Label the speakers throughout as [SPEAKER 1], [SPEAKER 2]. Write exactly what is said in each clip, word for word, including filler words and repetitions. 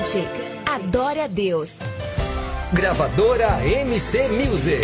[SPEAKER 1] Cante, adore a Deus.
[SPEAKER 2] Gravadora M C Music.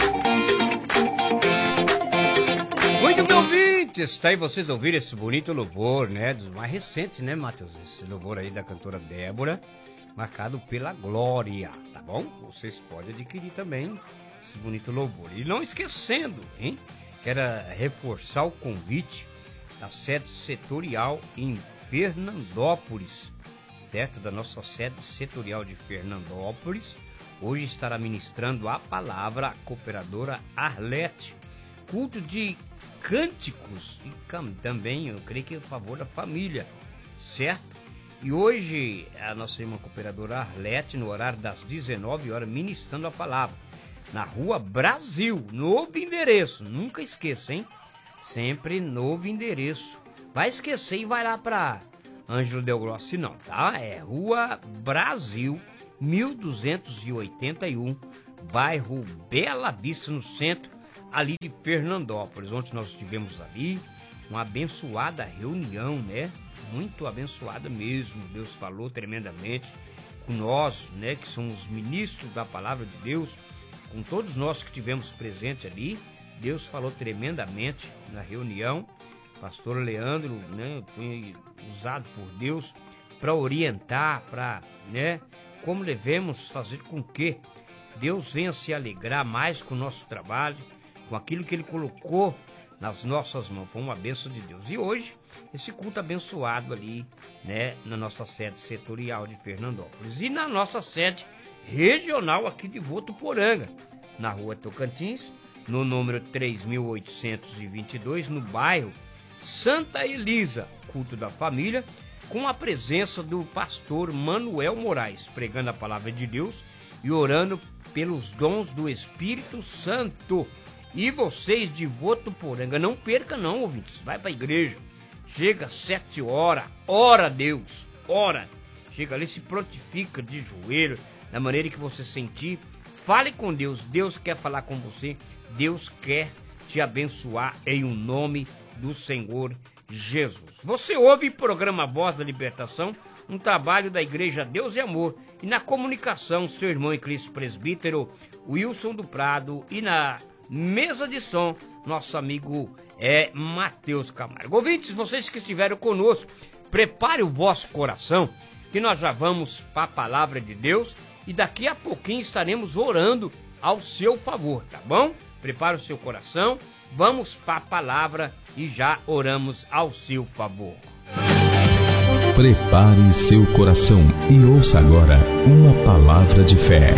[SPEAKER 3] Muito bem, ouvintes, está aí vocês ouviram esse bonito louvor, né, dos mais recentes, né, Matheus? Esse louvor aí da cantora Débora, marcado pela glória, tá bom? Vocês podem adquirir também esse bonito louvor. E não esquecendo, hein, quero reforçar o convite da sede setorial em Fernandópolis, certo? Da nossa sede setorial de Fernandópolis. Hoje estará ministrando a palavra a cooperadora Arlete. Culto de cânticos e também, eu creio que é a favor da família, certo? E hoje a nossa irmã cooperadora Arlete, no horário das dezenove horas, ministrando a palavra na Rua Brasil, novo endereço, nunca esqueça, hein? Sempre novo endereço. Vai esquecer e vai lá para Ângelo Del Grossi não, tá? É Rua Brasil, mil duzentos e oitenta e um, bairro Bela Vista, no centro ali de Fernandópolis. Ontem nós tivemos ali uma abençoada reunião, né? Muito abençoada mesmo. Deus falou tremendamente com nós, né? Que somos ministros da palavra de Deus, com todos nós que tivemos presente ali. Deus falou tremendamente na reunião. Pastor Leandro, né? Foi usado por Deus para orientar, para, né? Como devemos fazer com que Deus venha se alegrar mais com o nosso trabalho, com aquilo que Ele colocou nas nossas mãos. Foi uma bênção de Deus. E hoje, esse culto abençoado ali, né, na nossa sede setorial de Fernandópolis. E na nossa sede regional aqui de Votuporanga, na Rua Tocantins, no número três mil oitocentos e vinte e dois, no bairro Santa Elisa, culto da família, com a presença do pastor Manuel Moraes, pregando a palavra de Deus e orando pelos dons do Espírito Santo. E vocês de Votuporanga, não perca não, ouvintes, vai para a igreja, chega às sete horas, ora a Deus, ora, chega ali, se prontifica de joelho, da maneira que você sentir, fale com Deus, Deus quer falar com você, Deus quer te abençoar em o nome do Senhor Jesus. Você ouve o programa Voz da Libertação, um trabalho da Igreja Deus e Amor, e na comunicação, seu irmão em Cristo presbítero Wilson do Prado, e na mesa de som, nosso amigo é Matheus Camargo. Ouvintes, vocês que estiveram conosco, prepare o vosso coração, que nós já vamos para a palavra de Deus, e daqui a pouquinho estaremos orando ao seu favor, tá bom? Prepare o seu coração, vamos para a palavra e já oramos ao seu favor.
[SPEAKER 4] Prepare seu coração e ouça agora uma palavra de fé.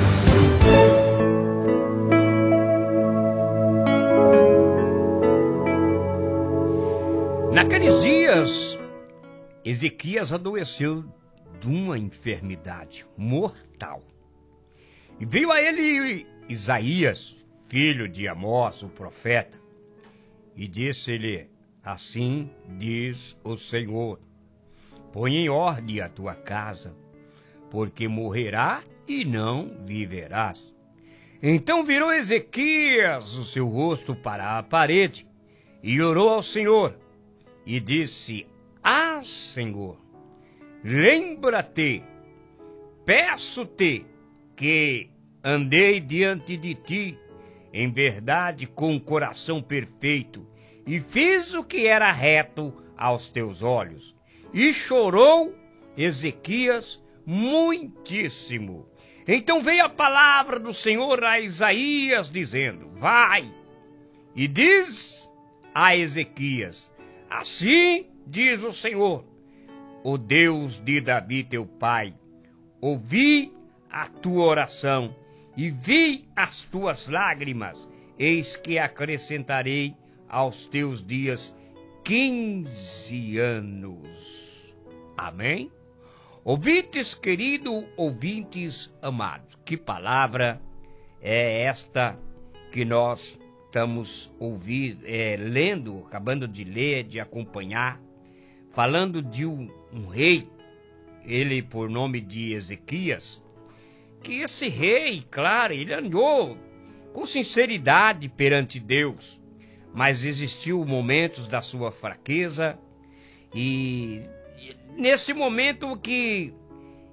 [SPEAKER 3] Naqueles dias, Ezequias adoeceu de uma enfermidade mortal. E veio a ele Isaías, filho de Amós, o profeta, e disse-lhe: assim diz o Senhor, põe em ordem a tua casa, porque morrerá e não viverás. Então virou Ezequias o seu rosto para a parede e orou ao Senhor e disse: ah, Senhor, lembra-te, peço-te que andei diante de ti em verdade com o coração perfeito e fiz o que era reto aos teus olhos. E chorou Ezequias muitíssimo. Então veio a palavra do Senhor a Isaías dizendo: vai e diz a Ezequias, assim diz o Senhor, o Deus de Davi teu pai, ouvi a tua oração e vi as tuas lágrimas, eis que acrescentarei aos teus dias quinze anos. Amém? Ouvintes, querido, ouvintes amados, que palavra é esta que nós estamos ouvindo, é, lendo, acabando de ler, de acompanhar, falando de um, um rei, ele por nome de Ezequias, que esse rei, claro, ele andou com sinceridade perante Deus, mas existiu momentos da sua fraqueza e nesse momento que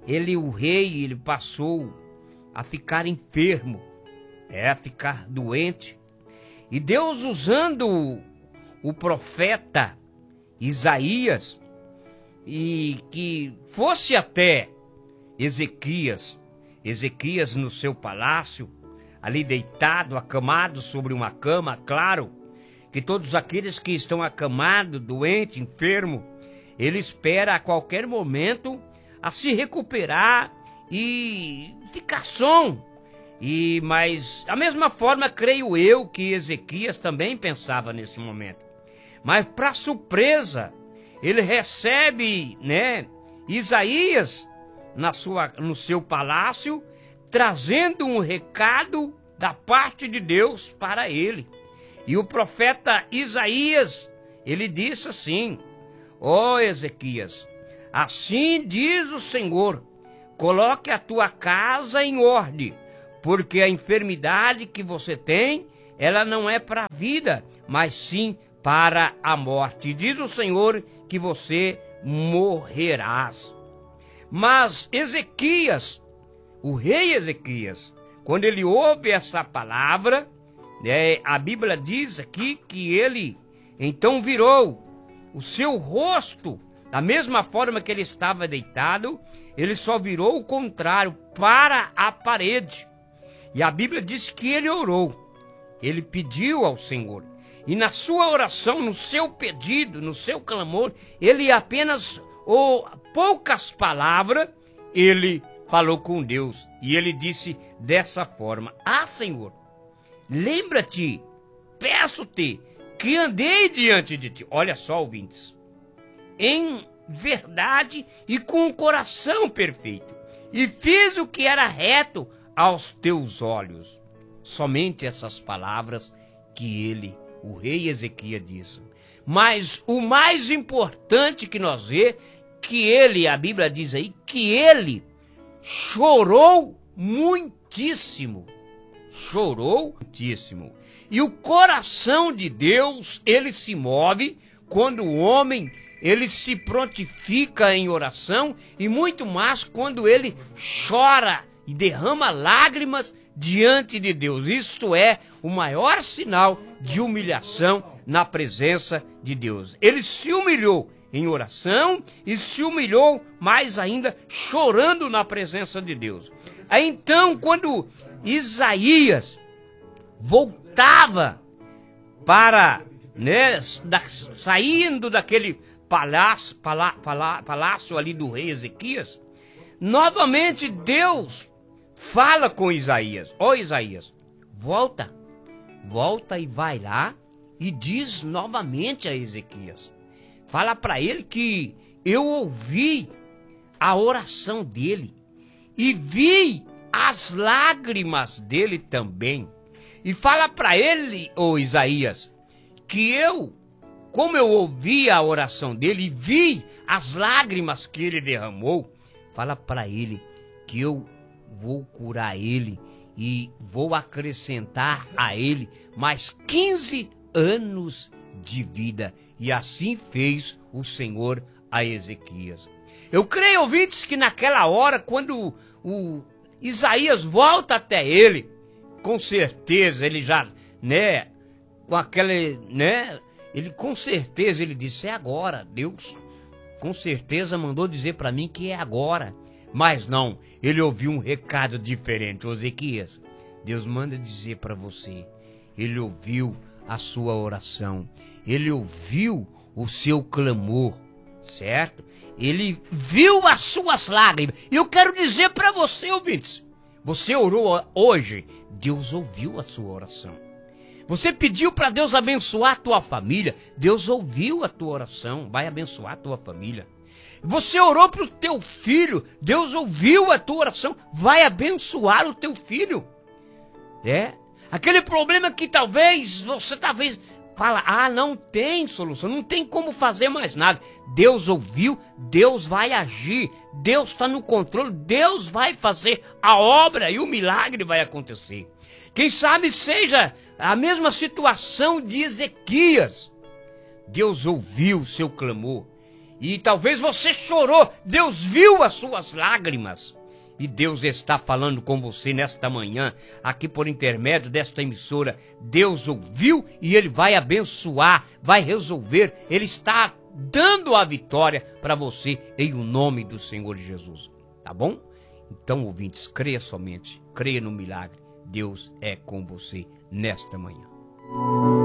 [SPEAKER 3] ele, o rei, ele passou a ficar enfermo, é, a ficar doente. E Deus, usando o, o profeta Isaías, e que fosse até Ezequias, Ezequias no seu palácio, ali deitado, acamado sobre uma cama, claro, que todos aqueles que estão acamados, doente, enfermo, ele espera a qualquer momento a se recuperar e ficar são. E, mas, da mesma forma, creio eu que Ezequias também pensava nesse momento. Mas, para surpresa, ele recebe, né, Isaías na sua, no seu palácio, trazendo um recado da parte de Deus para ele. E o profeta Isaías, ele disse assim: ó oh, Ezequias, assim diz o Senhor, coloque a tua casa em ordem, porque a enfermidade que você tem, ela não é para a vida, mas sim para a morte. Diz o Senhor que você morrerás. Mas Ezequias, o rei Ezequias, quando ele ouve essa palavra, né, a Bíblia diz aqui que ele então virou o seu rosto, da mesma forma que ele estava deitado, ele só virou o contrário, para a parede. E a Bíblia diz que ele orou, ele pediu ao Senhor. E na sua oração, no seu pedido, no seu clamor, ele apenas, ou poucas palavras, ele falou com Deus. E ele disse dessa forma: ah, Senhor, lembra-te, peço-te, que andei diante de ti. Olha só, ouvintes, em verdade e com o coração perfeito, e fiz o que era reto aos teus olhos. Somente essas palavras que ele, o rei Ezequias, disse. Mas o mais importante que nós vemos, que ele, a Bíblia diz aí, que ele chorou muitíssimo. Chorou muitíssimo. E o coração de Deus, ele se move quando o homem, ele se prontifica em oração, e muito mais quando ele chora e derrama lágrimas diante de Deus. Isto é o maior sinal de humilhação na presença de Deus. Ele se humilhou em oração e se humilhou mais ainda chorando na presença de Deus. Aí então, quando Isaías voltava para, né, da, saindo daquele palácio, palá, palá, palácio ali do rei Ezequias, novamente Deus fala com Isaías: ó, Isaías, volta, volta e vai lá e diz novamente a Ezequias. Fala para ele que eu ouvi a oração dele e vi as lágrimas dele também. E fala para ele, ô Isaías, que eu, como eu ouvi a oração dele e vi as lágrimas que ele derramou, fala para ele que eu vou curar ele e vou acrescentar a ele mais quinze anos de vida. E assim fez o Senhor a Ezequias. Eu creio, ouvintes, que naquela hora, quando o Isaías volta até ele, com certeza ele já, né, com aquele, né, ele com certeza ele disse: é agora. Deus com certeza mandou dizer para mim que é agora. Mas não, ele ouviu um recado diferente. Ezequias, Deus manda dizer para você, ele ouviu a sua oração, ele ouviu o seu clamor, certo? Ele viu as suas lágrimas. E eu quero dizer para você, ouvintes, você orou hoje, Deus ouviu a sua oração. Você pediu para Deus abençoar a tua família, Deus ouviu a tua oração, vai abençoar a tua família. Você orou para o teu filho, Deus ouviu a tua oração, vai abençoar o teu filho. É, aquele problema que talvez você talvez fala: ah, não tem solução, não tem como fazer mais nada. Deus ouviu, Deus vai agir, Deus está no controle, Deus vai fazer a obra e o milagre vai acontecer. Quem sabe seja a mesma situação de Ezequias. Deus ouviu o seu clamor E talvez você chorou, Deus viu as suas lágrimas. E Deus está falando com você nesta manhã, aqui por intermédio desta emissora. Deus ouviu e Ele vai abençoar, vai resolver. Ele está dando a vitória para você em o nome do Senhor Jesus. Tá bom? Então, ouvintes, creia somente, creia no milagre. Deus é com você nesta manhã.